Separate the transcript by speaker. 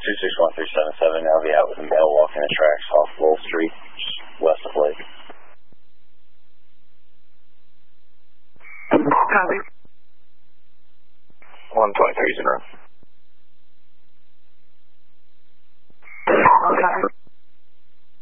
Speaker 1: 261-377, I'll be out with a male walking the tracks off Lowell Street, west of Lake.
Speaker 2: Copy.
Speaker 3: 123 is in room.